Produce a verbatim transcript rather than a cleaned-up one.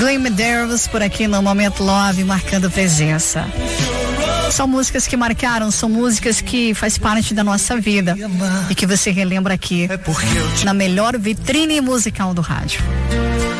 Glenn Medeiros por aqui no Momento Love, marcando presença. São músicas que marcaram, são músicas que faz parte da nossa vida e que você relembra aqui na melhor vitrine musical do rádio.